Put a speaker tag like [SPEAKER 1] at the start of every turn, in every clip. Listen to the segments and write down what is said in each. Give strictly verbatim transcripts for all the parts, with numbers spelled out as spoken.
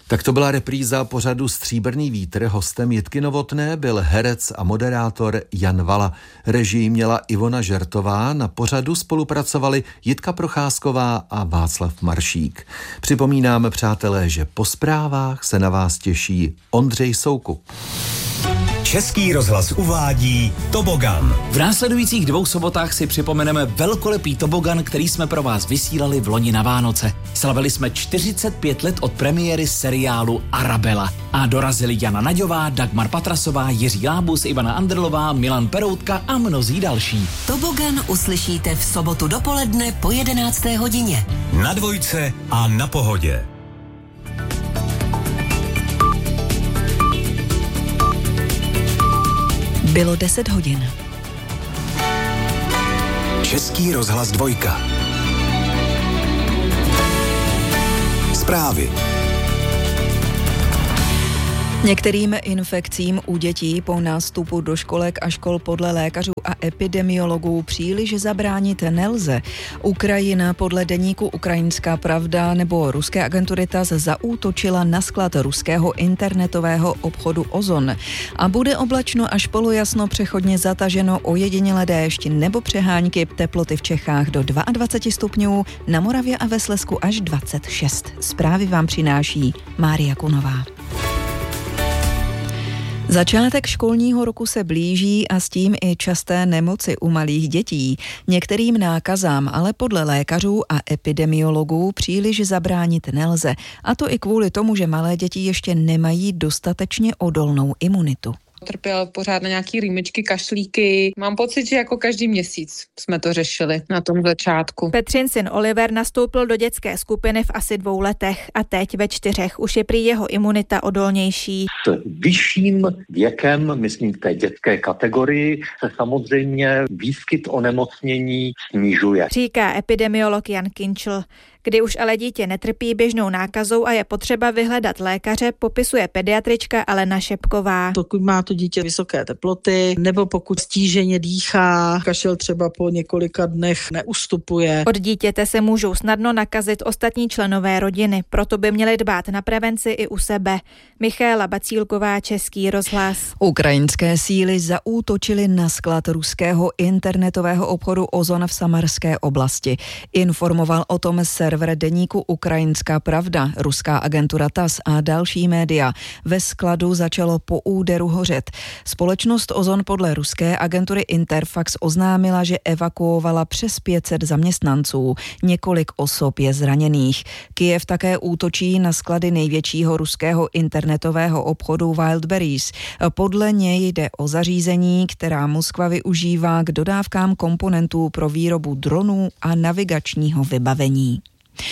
[SPEAKER 1] Tak to byla repríza pořadu Stříbrný vítr. Hostem Jitky Novotné byl herec a moderátor Jan Vala. Režii měla Ivona Žertová, na pořadu spolupracovali Jitka Procházková a Václav Maršík. Připomínám, přátelé, že po zprávách se na vás těší Ondřej Soukup.
[SPEAKER 2] Český rozhlas uvádí Tobogan.
[SPEAKER 3] V následujících dvou sobotách si připomeneme velkolepý tobogan, který jsme pro vás vysílali v loni na Vánoce. Slavili jsme čtyřicet pět let od premiéry seriálu Arabela a dorazili Jana Naďová, Dagmar Patrasová, Jiří Lábus, Ivana Andrlová, Milan Peroutka a mnozí další.
[SPEAKER 4] Tobogan uslyšíte v sobotu dopoledne po jedenácté hodině.
[SPEAKER 2] Na Dvojce a na Pohodě.
[SPEAKER 4] Bylo deset hodin.
[SPEAKER 2] Český rozhlas Dvojka. Zprávy.
[SPEAKER 5] Některým infekcím u dětí po nástupu do školek a škol podle lékařů a epidemiologů příliš zabránit nelze. Ukrajina podle deníku Ukrajinská pravda nebo ruské agentury TASS zaútočila na sklad ruského internetového obchodu Ozon. A bude oblačno až polojasno, přechodně zataženo, ojedinělé déšť nebo přehánky, teploty v Čechách do dvacet dva stupňů, na Moravě a ve Slezsku až dvacet šest. Zprávy vám přináší Mária Kunová. Začátek školního roku se blíží a s tím i časté nemoci u malých dětí. Některým nákazám ale podle lékařů a epidemiologů příliš zabránit nelze. A to i kvůli tomu, že malé děti ještě nemají dostatečně odolnou imunitu.
[SPEAKER 6] Trpěl pořád na nějaký rýmičky, kašlíky. Mám pocit, že jako každý měsíc jsme to řešili na tom začátku.
[SPEAKER 7] Petřin syn Oliver nastoupil do dětské skupiny v asi dvou letech a teď ve čtyřech už je prý jeho imunita odolnější.
[SPEAKER 8] S vyšším věkem, myslím v té dětské kategorii, se samozřejmě výskyt onemocnění snižuje.
[SPEAKER 7] Říká epidemiolog Jan Kinčl. Kdy už ale dítě netrpí běžnou nákazou a je potřeba vyhledat lékaře, popisuje pediatrička Alena Šepková.
[SPEAKER 9] Pokud má to dítě vysoké teploty, nebo pokud stíženě dýchá, kašel třeba po několika dnech neustupuje.
[SPEAKER 7] Od dítěte se můžou snadno nakazit ostatní členové rodiny, proto by měli dbát na prevenci i u sebe. Michaela Bacílková, Český rozhlas.
[SPEAKER 5] Ukrajinské síly zaútočily na sklad ruského internetového obchodu Ozon v Samarské oblasti. Informoval o tom server deníku Ukrajinská pravda, ruská agentura TASS a další média. Ve skladu začalo po úderu hořet. Společnost Ozon podle ruské agentury Interfax oznámila, že evakuovala přes pět set zaměstnanců. Několik osob je zraněných. Kyjev také útočí na sklady největšího ruského internetového obchodu Wildberries. Podle něj jde o zařízení, která Moskva využívá k dodávkám komponentů pro výrobu dronů a navigačního vybavení.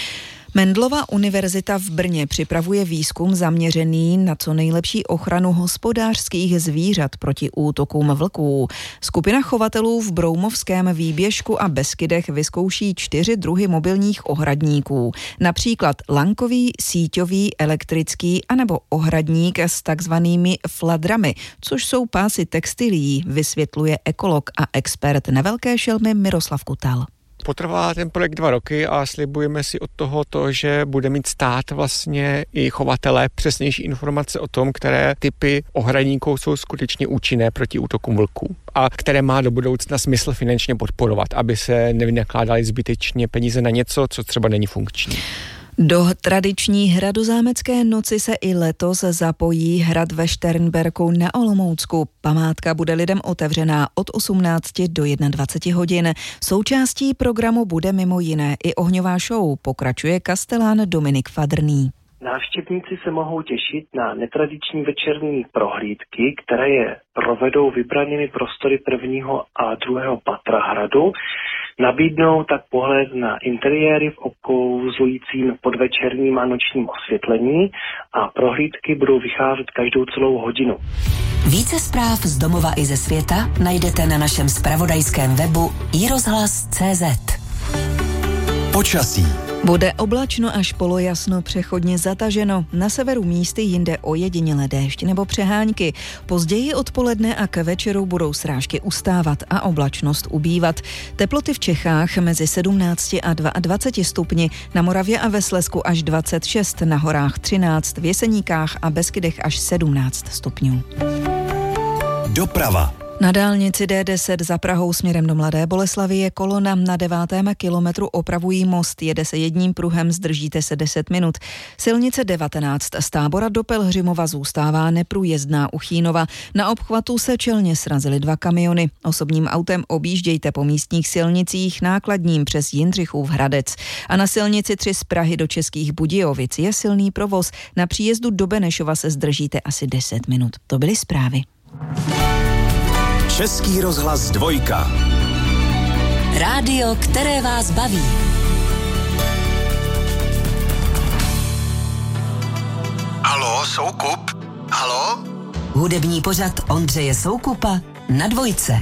[SPEAKER 5] Mendelova univerzita v Brně připravuje výzkum zaměřený na co nejlepší ochranu hospodářských zvířat proti útokům vlků. Skupina chovatelů v Broumovském výběžku a Beskydech vyzkouší čtyři druhy mobilních ohradníků. Například lankový, síťový, elektrický anebo ohradník s takzvanými fladrami, což jsou pásy textilií, vysvětluje ekolog a expert na velké šelmy Miroslav Kutal.
[SPEAKER 10] Potrvá ten projekt dva roky a slibujeme si od toho to, že bude mít stát vlastně i chovatelé přesnější informace o tom, které typy ohradníků jsou skutečně účinné proti útokům vlků a které má do budoucna smysl finančně podporovat, aby se nevynakládaly zbytečně peníze na něco, co třeba není funkční.
[SPEAKER 5] Do tradiční hradozámecké noci se i letos zapojí hrad ve Šternberku na Olomoucku. Památka bude lidem otevřená od osmnácti do dvaceti jedna hodin. Součástí programu bude mimo jiné i ohňová show, pokračuje kastelán Dominik Fadrný.
[SPEAKER 11] Návštěvníci se mohou těšit na netradiční večerní prohlídky, které je provedou vybranými prostory prvního a druhého patra hradu. Nabídnou tak pohled na interiéry v obkouzlujícím podvečerním a nočním osvětlení a prohlídky budou vycházet každou celou hodinu.
[SPEAKER 4] Více zpráv z domova i ze světa najdete na našem zpravodajském webu i rozhlas tečka cé zet.
[SPEAKER 2] Počasí.
[SPEAKER 5] Bude oblačno až polojasno, přechodně zataženo. Na severu místy, jinde ojedinělé déšť nebo přehánky. Později odpoledne a k večeru budou srážky ustávat a oblačnost ubývat. Teploty v Čechách mezi sedmnáct a dvacet dva stupni, na Moravě a ve Slezsku až dvacet šest, na horách třináct, v Jeseníkách a Beskydech až sedmnáct stupňů.
[SPEAKER 2] Doprava.
[SPEAKER 5] Na dálnici D deset za Prahou směrem do Mladé Boleslavi je kolona. Na devátém kilometru opravují most, jede se jedním pruhem, zdržíte se deset minut. Silnice devatenáct z Tábora do Pelhřimova zůstává neprůjezdná u Chínova. Na obchvatu se čelně srazily dva kamiony. Osobním autem objíždějte po místních silnicích, nákladním přes Jindřichův Hradec. A na silnici tři z Prahy do Českých Budějovic je silný provoz. Na příjezdu do Benešova se zdržíte asi deset minut. To byly zprávy.
[SPEAKER 2] Český rozhlas dvojka.
[SPEAKER 4] Rádio, které vás baví.
[SPEAKER 12] Haló, Soukup? Haló?
[SPEAKER 4] Hudební pořad Ondřeje Soukupa na dvojce.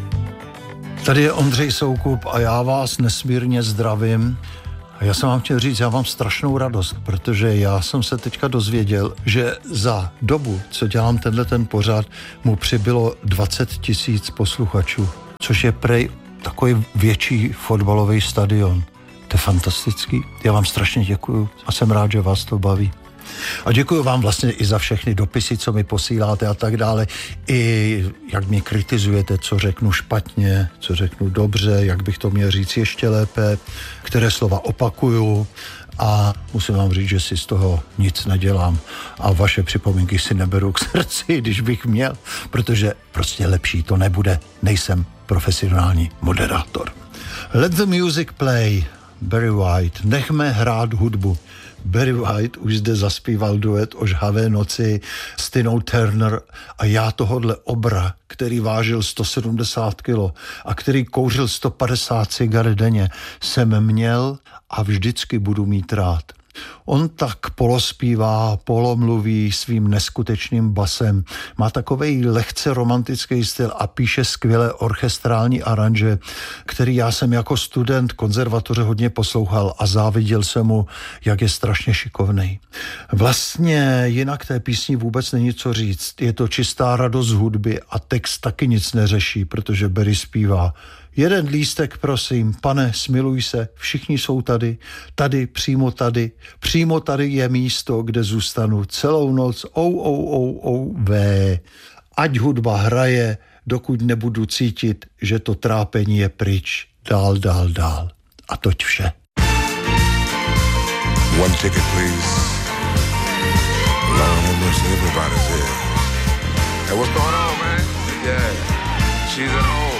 [SPEAKER 13] Tady je Ondřej Soukup a já vás nesmírně zdravím. A já jsem vám chtěl říct, já mám strašnou radost, protože já jsem se teďka dozvěděl, že za dobu, co dělám tenhle ten pořad, mu přibylo dvacet tisíc posluchačů, což je prej takový větší fotbalový stadion. To je fantastický. Já vám strašně děkuju a jsem rád, že vás to baví. A děkuji vám vlastně i za všechny dopisy, co mi posíláte a tak dále. I jak mě kritizujete, co řeknu špatně, co řeknu dobře, jak bych to měl říct ještě lépe, které slova opakuju. A musím vám říct, že si z toho nic nedělám a vaše připomínky si neberu k srdci, když bych měl, protože prostě lepší to nebude. Nejsem profesionální moderátor. Let the music play. Barry White. Nechme hrát hudbu. Barry White už zde zaspíval duet o žhavé noci s Tinou Turner a já tohodle obra, který vážil sto sedmdesát kilo a který kouřil sto padesát cigaret denně, jsem měl a vždycky budu mít rád. On tak polospívá, polomluví svým neskutečným basem, má takovej lehce romantický styl a píše skvělé orchestrální aranže, který já jsem jako student konzervatoře hodně poslouchal a záviděl jsem mu, jak je strašně šikovnej. Vlastně jinak té písni vůbec není co říct, je to čistá radost hudby a text taky nic neřeší, protože Barry zpívá: jeden lístek, prosím, pane, smiluj se, všichni jsou tady, tady, přímo tady, přímo tady je místo, kde zůstanu celou noc, ou, ou, ou, ou, vé. Ať hudba hraje, dokud nebudu cítit, že to trápení je pryč, dál, dál, dál. A toť vše.
[SPEAKER 12] One ticket, please. Lord have mercy, everybody's here. Hey, what's going on, man? Yeah, she's at home.